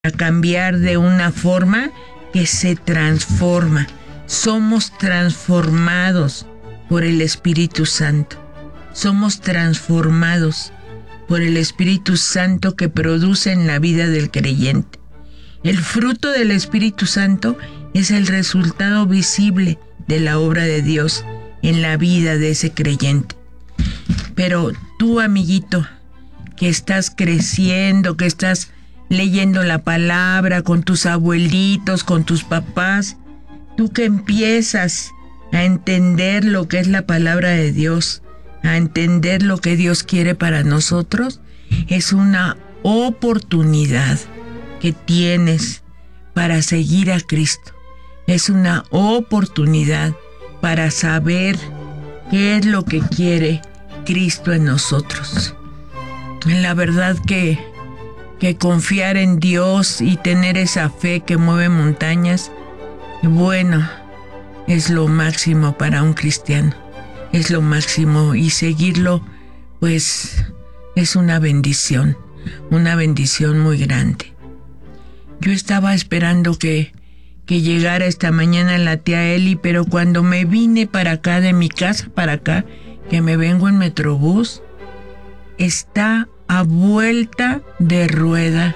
a cambiar de una forma que se transforma. Somos transformados por el Espíritu Santo. Somos transformados por el Espíritu Santo que produce en la vida del creyente. El fruto del Espíritu Santo es el resultado visible de la obra de Dios en la vida de ese creyente. Pero tú, amiguito, que estás creciendo, que estás leyendo la palabra con tus abuelitos, con tus papás, tú que empiezas a entender lo que es la palabra de Dios, a entender lo que Dios quiere para nosotros, es una oportunidad que tienes para seguir a Cristo. Es una oportunidad para saber qué es lo que quiere Cristo en nosotros. La verdad que confiar en Dios y tener esa fe que mueve montañas, bueno, es lo máximo para un cristiano. Es lo máximo, y seguirlo, pues, es una bendición muy grande. Yo estaba esperando que llegara esta mañana la tía Eli, pero cuando me vine para acá, de mi casa para acá, que me vengo en Metrobús, está a vuelta de rueda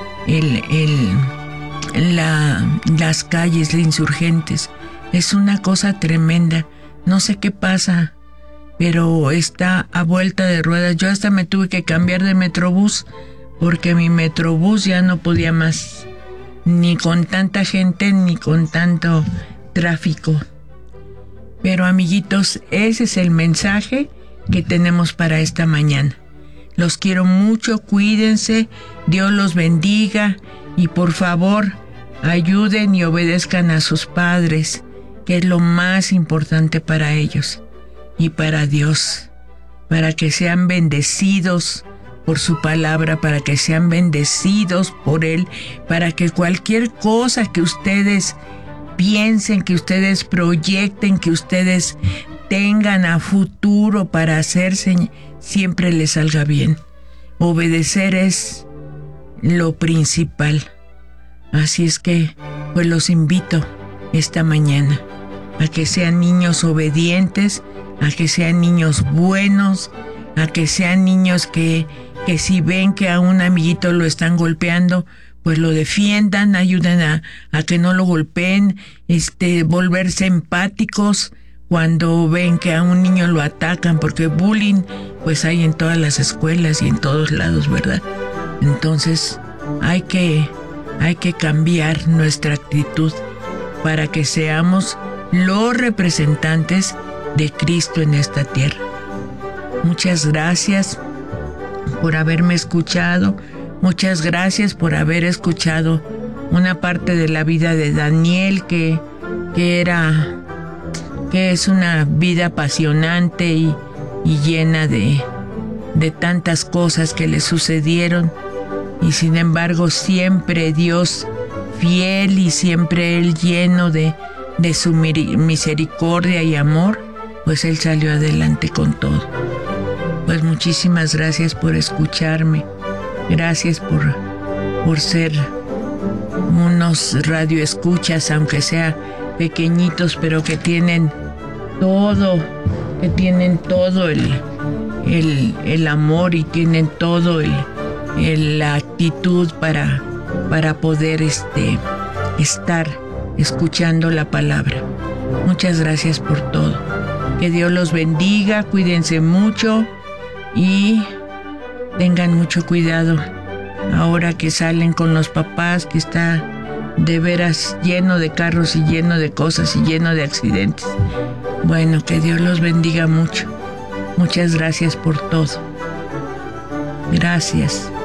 las calles, las Insurgentes. Es una cosa tremenda. No sé qué pasa, pero está a vuelta de ruedas. Yo hasta me tuve que cambiar de Metrobús porque mi Metrobús ya no podía más, ni con tanta gente ni con tanto tráfico. Pero, amiguitos, ese es el mensaje que tenemos para esta mañana. Los quiero mucho, cuídense, Dios los bendiga y por favor ayuden y obedezcan a sus padres, que es lo más importante para ellos y para Dios, para que sean bendecidos por su palabra, para que sean bendecidos por Él, para que cualquier cosa que ustedes piensen, que ustedes proyecten, que ustedes tengan a futuro para hacerse, siempre les salga bien. Obedecer es lo principal. Así es que, pues los invito esta mañana a que sean niños obedientes, a que sean niños buenos, a que sean niños que si ven que a un amiguito lo están golpeando, pues lo defiendan, ayuden a que no lo golpeen, volverse empáticos cuando ven que a un niño lo atacan, porque bullying pues hay en todas las escuelas y en todos lados, ¿verdad? Entonces hay que cambiar nuestra actitud para que seamos los representantes de Cristo en esta tierra. Muchas gracias por haberme escuchado. Muchas gracias por haber escuchado una parte de la vida de Daniel que es una vida apasionante y llena de tantas cosas que le sucedieron, y sin embargo siempre Dios fiel y siempre Él lleno de su misericordia y amor, pues Él salió adelante con todo. Pues muchísimas gracias por escucharme. Gracias por ser unos radioescuchas, aunque sea pequeñitos, pero que tienen todo el amor y tienen todo la actitud para poder estar escuchando la palabra. Muchas gracias por todo. Que Dios los bendiga, cuídense mucho y tengan mucho cuidado ahora que salen con los papás, que está de veras lleno de carros y lleno de cosas y lleno de accidentes. Bueno, que Dios los bendiga mucho. Muchas gracias por todo. Gracias.